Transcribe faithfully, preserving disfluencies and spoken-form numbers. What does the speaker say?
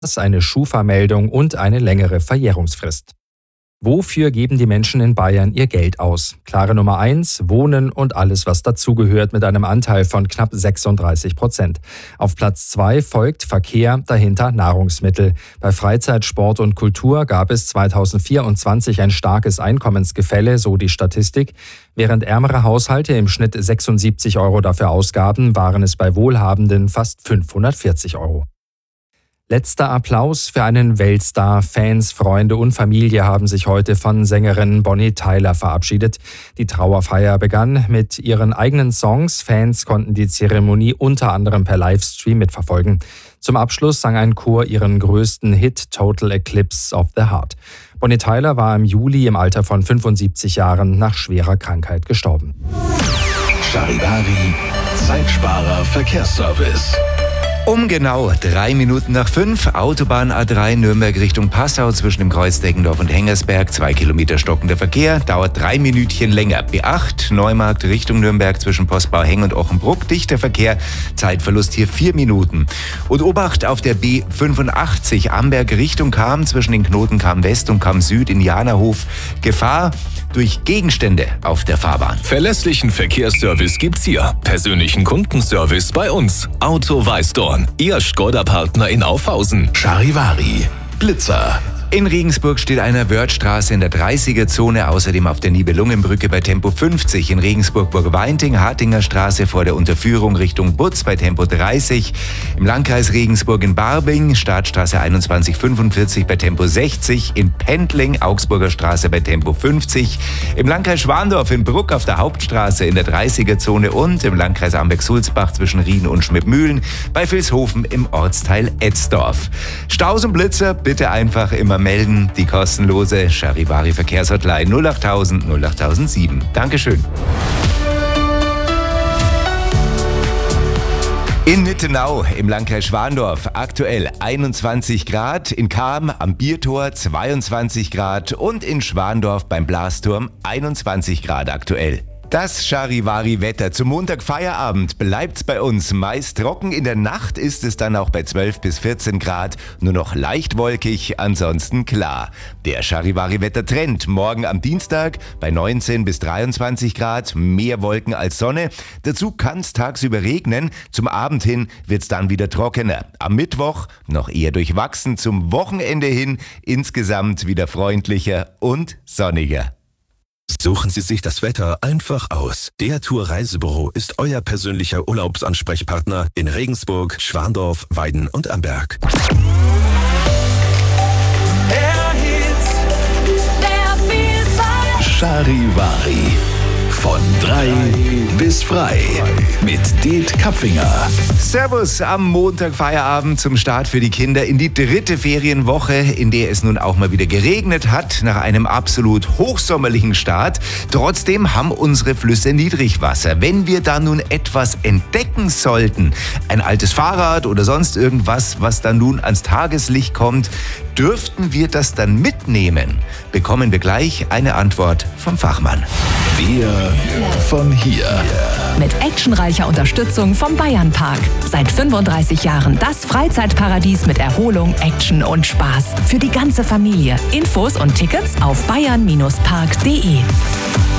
eine Schufa-Meldung und eine längere Verjährungsfrist. Wofür geben die Menschen in Bayern ihr Geld aus? Klare Nummer eins, Wohnen und alles, was dazugehört, mit einem Anteil von knapp sechsunddreißig Prozent. Auf Platz zwei folgt Verkehr, dahinter Nahrungsmittel. Bei Freizeit, Sport und Kultur gab es zweitausendvierundzwanzig ein starkes Einkommensgefälle, so die Statistik. Während ärmere Haushalte im Schnitt sechsundsiebzig Euro dafür ausgaben, waren es bei Wohlhabenden fast fünfhundertvierzig Euro. Letzter Applaus für einen Weltstar. Fans, Freunde und Familie haben sich heute von Sängerin Bonnie Tyler verabschiedet. Die Trauerfeier begann mit ihren eigenen Songs. Fans konnten die Zeremonie unter anderem per Livestream mitverfolgen. Zum Abschluss sang ein Chor ihren größten Hit Total Eclipse of the Heart. Bonnie Tyler war im Juli im Alter von fünfundsiebzig Jahren nach schwerer Krankheit gestorben. Charivari, Zeitsparer Verkehrsservice. Um genau drei Minuten nach fünf, Autobahn A drei Nürnberg Richtung Passau zwischen dem Kreuz Deggendorf und Hengersberg, zwei Kilometer stockender Verkehr, dauert drei Minütchen länger. B acht, Neumarkt Richtung Nürnberg zwischen Postbau Heng und Ochenbruck, dichter Verkehr, Zeitverlust hier vier Minuten. Und Obacht auf der B fünfundachtzig, Amberg Richtung Cham zwischen den Knoten Cham West und Cham Süd, Indianerhof, Gefahr durch Gegenstände auf der Fahrbahn. Verlässlichen Verkehrsservice gibt's hier. Persönlichen Kundenservice bei uns. Auto Weißdorn, Ihr Skoda-Partner in Aufhausen. Charivari, Blitzer. In Regensburg steht eine Wörthstraße in der dreißiger-Zone, außerdem auf der Nibelungenbrücke bei Tempo fünfzig, in Regensburg-Burgweinting, Hartinger Straße vor der Unterführung Richtung Butz bei Tempo dreißig, im Landkreis Regensburg in Barbing, Startstraße einundzwanzig fünfundvierzig bei Tempo sechzig, in Pendling, Augsburger Straße bei Tempo fünfzig, im Landkreis Schwandorf in Bruck auf der Hauptstraße in der dreißiger-Zone und im Landkreis Amberg-Sulzbach zwischen Rien und Schmidtmühlen bei Vilshofen im Ortsteil Etzdorf. Staus und Blitzer bitte einfach immer melden, die kostenlose Charivari Verkehrshotline null achttausend null achttausendsieben. Dankeschön. In Nittenau im Landkreis Schwandorf aktuell einundzwanzig Grad, in Cham am Biertor zweiundzwanzig Grad und in Schwandorf beim Blasturm einundzwanzig Grad aktuell. Das Charivari-Wetter zum Montag-Feierabend bleibt's bei uns meist trocken. In der Nacht ist es dann auch bei zwölf bis vierzehn Grad, nur noch leicht wolkig, ansonsten klar. Der Charivari-Wetter-Trend morgen am Dienstag bei neunzehn bis dreiundzwanzig Grad, mehr Wolken als Sonne. Dazu kann's tagsüber regnen, zum Abend hin wird's dann wieder trockener. Am Mittwoch noch eher durchwachsen, zum Wochenende hin insgesamt wieder freundlicher und sonniger. Suchen Sie sich das Wetter einfach aus. Der Tour Reisebüro ist euer persönlicher Urlaubsansprechpartner in Regensburg, Schwandorf, Weiden und Amberg. Charivari. Von drei bis frei. Mit Det Kapfinger. Servus am Montag Feierabend zum Start für die Kinder in die dritte Ferienwoche, in der es nun auch mal wieder geregnet hat, nach einem absolut hochsommerlichen Start. Trotzdem haben unsere Flüsse Niedrigwasser. Wenn wir da nun etwas entdecken sollten, ein altes Fahrrad oder sonst irgendwas, was dann nun ans Tageslicht kommt, dürften wir das dann mitnehmen? Bekommen wir gleich eine Antwort vom Fachmann. Wir von hier. Mit actionreicher Unterstützung vom Bayernpark. Seit fünfunddreißig Jahren das Freizeitparadies mit Erholung, Action und Spaß. Für die ganze Familie. Infos und Tickets auf bayern Bindestrich park punkt de.